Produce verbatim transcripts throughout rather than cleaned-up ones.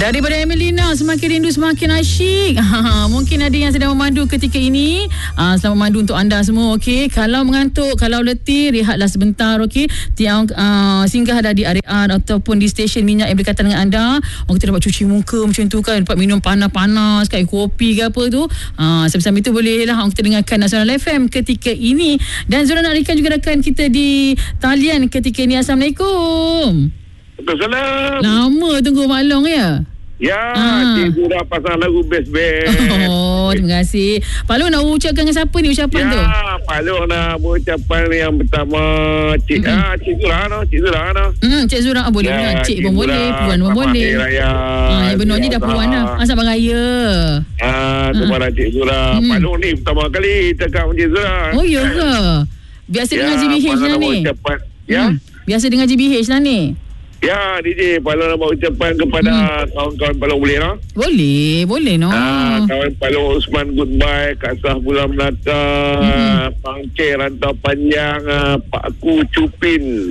Daripada Emelina, semakin rindu semakin asyik. Mungkin ada yang sedang memandu ketika ini. Uh, selamat memandu untuk anda semua. Okey, kalau mengantuk, kalau letih, rehatlah sebentar. Okey, tiang uh, singgah ada di area ataupun di stesen minyak yang berdekatan dengan anda. Oh, kita dapat cuci muka macam tu kan, dapat minum panas-panas, kayak kopi ke apa tu. Uh, Sambil-sambil itu boleh lah kita dengarkan Nasional F M ketika ini. Dan Zura nak rekan juga rakan kita di talian ketika ini. Assalamualaikum. Assalamualaikum. Lama tunggu Mak Long ya? Ya, Ah. cikgu dah pasang lagu best-best. Oh, terima kasih. Pak Long nak ucapkan dengan siapa ni ucapan ya, tu? Ya, Pak Long nak berucapan yang pertama. Cik, mm-hmm. ah, Cik Zura, no? Cik Zura, no? Hmm, Cik Zura oh, boleh ya, nak. Cik, Cik pun Zura, boleh, Puan pun boleh. Raya. Ah, yang benar ni dah Puan dah. Ah, Selamat Raya. Ah, kepada Cik Zura. Hmm. Pak Long ni pertama kali cakap dengan Cik Zura. Oh, ya ke? Biasa ya, dengan G B H Pak Long lah nak ni. berucapan. Ya. Hmm. Biasa dengan G B H lah ni. Ya, D J, Pak Long nak berucapan kepada hmm. kawan-kawan Pak Long boleh, no? Boleh, boleh no. Ah, kawan Pak Long Osman goodbye, Kak Sah Bulan Melaka, Hmm. Pangceh Rantau Panjang, ah, Pak Ku Cupin.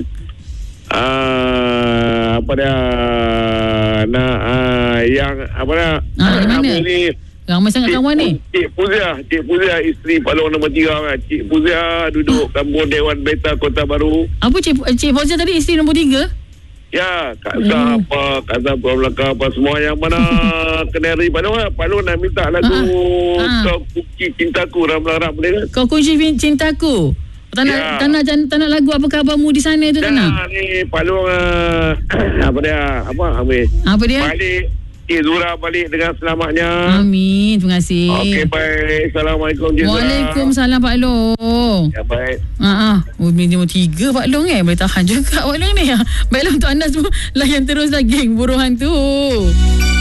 Ah, apa dia? Nak ah, yang apa dia? Ah, di mana? Apa ni? Ramai sangat kawan ni. Cik Puzia, Cik Puzia isteri Pak Long nombor tiga kan. Cik Puzia duduk kampung Dewan Beta Kota Baru. Apa Cik Cik Fauzia tadi isteri nombor tiga? Ya, Kak Sah Hmm. apa, Kak Sah Bulan Melaka apa semua yang mana kenari Pak Long. Pak Long nak minta lagu Ah, ah. Kau Kunci Cintaku Ram-Ram boleh kan? Kau kunci cintaku. Tak nak, Ya. tak nak, tak nak lagu apa khabarmu di sana tu tak nak? Dah ni Pak Long uh, apa dia? Apa ambil? Apa dia? Balik Cik Zura balik dengan selamatnya. Amin, terima kasih. Okey, baik. Assalamualaikum Cik Zura. Waalaikumsalam Pak Long. Ya, baik. Ha ah, oh, minimum tiga Pak Long eh. Boleh tahan juga Pak Long ni. Baiklah untuk anda semua, layan teruslah geng buruhan tu.